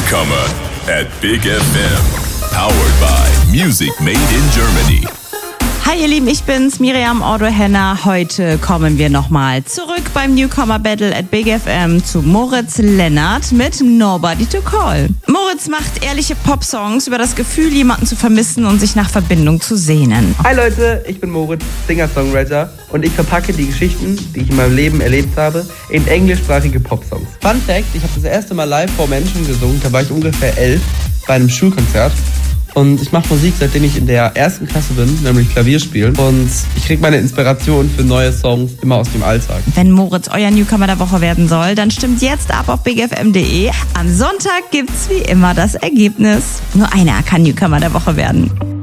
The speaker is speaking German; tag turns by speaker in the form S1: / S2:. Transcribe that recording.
S1: Newcomer at Big FM. Powered by Music Made in Germany.
S2: Hi ihr Lieben, ich bin's, Miriam Ordo-Henner. Heute kommen wir nochmal zurück beim Newcomer Battle at Big FM zu Moritz Lennart mit Nobody to Call. Moritz macht ehrliche Popsongs über das Gefühl, jemanden zu vermissen und sich nach Verbindung zu sehnen.
S3: Hi Leute, ich bin Moritz, Singer-Songwriter und ich verpacke die Geschichten, die ich in meinem Leben erlebt habe, in englischsprachige Popsongs. Fun Fact, ich habe das erste Mal live vor Menschen gesungen, da war ich ungefähr 11 bei einem Schulkonzert. Und ich mache Musik, seitdem ich in der ersten Klasse bin, nämlich Klavier spielen. Und ich kriege meine Inspiration für neue Songs immer aus dem Alltag.
S2: Wenn Moritz euer Newcomer der Woche werden soll, dann stimmt jetzt ab auf bigfm.de. Am Sonntag gibt's wie immer das Ergebnis. Nur einer kann Newcomer der Woche werden.